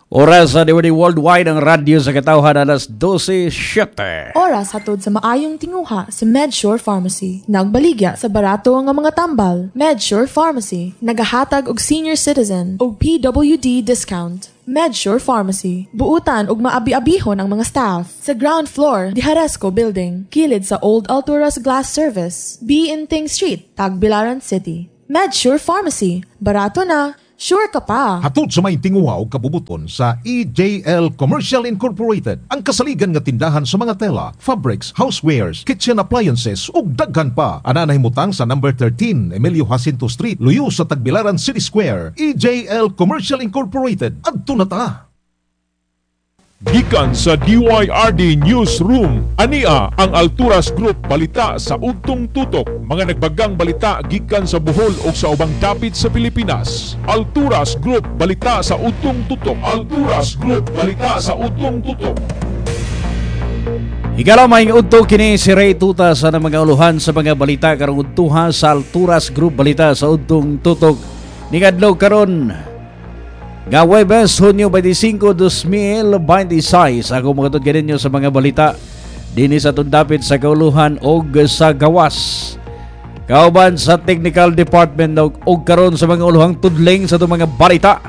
Oras sa Diwali Worldwide ang radyo sa katawhan alas 12:07. Oras hatod sa maayong tinguha sa MedSure Pharmacy. Nagbaligya sa barato nga mga tambal. MedSure Pharmacy, nagahatag og senior citizen og PWD discount. MedSure Pharmacy, buutan og maabi-abihon ang mga staff. Sa ground floor, di Haresco Building, kilid sa Old Alturas Glass Service, B. Inting Street, Tagbilaran City. MedSure Pharmacy, barato na, sure ka pa. Hatod sa may tinguha o kabubuton sa EJL Commercial Incorporated, ang kasaligan nga tindahan sa mga tela, fabrics, housewares, kitchen appliances ug daghan pa. Ana nahimutang sa number 13 Emilio Jacinto Street, luyo sa Tagbilaran City Square. EJL Commercial Incorporated. Adto na ta. Gikan sa DYRD Newsroom, ania ang Alturas Group balita sa Ugtong Tutok. Mga nagbagang balita gikan sa Bohol o sa ubang dapit sa Pilipinas. Alturas Group balita sa Ugtong Tutok. Alturas Group balita sa Ugtong Tutok. Higalamay udto kini si Ray Tuta sa mga uluhan sa mga balita karong udtuha sa Alturas Group balita sa Ugtong Tutok. Nigadlaw karon nga Huwebes, Hunyo 25, 2026. Ako mga ganinyo sa mga balita dinhi sa tundapit sa kauluhan o sa gawas. Kauban sa Technical Department o karon sa mga uluhang tudling sa itong mga balita.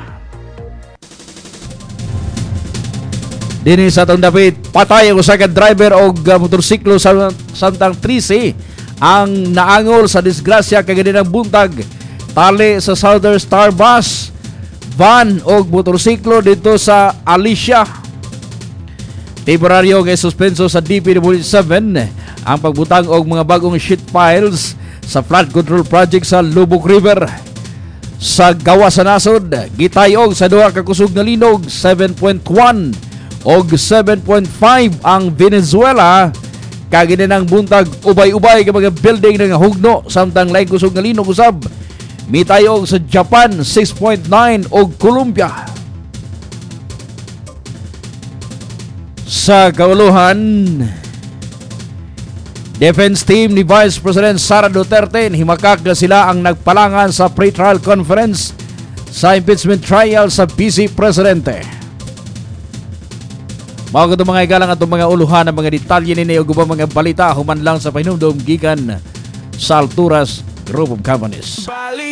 Dinhi sa tundapit, patay ang usa ka driver o motorsiklo sa Santang 13 ang naangol sa disgrasya kaganinang buntag tali sa Southern Star Bus van o motorsiklo dito sa Alicia. Temporaryo nga suspenso sa DPW7 ang pagbutang og mga bagong sheet piles sa flood control project sa Lubuk River. Sa gawas sa nasod, gitayog sa duha ka kusog nga linog 7.1 og 7.5 ang Venezuela. Kagininang buntag ubay-ubay ka mga building nga hugno samtang lain kusog nga linog usab mitayog sa Japan 6.9 o Colombia. Sa kauluhan, defense team ni Vice President Sara Duterte himakak na sila ang nagpalangan sa pre-trial conference sa impeachment trial sa Vice Presidente. Mao ko mga igalang atong mga uluhan ng mga detalye ni o gubang mga balita human lang sa pahinumdom gikan sa Alturas Group of Companies.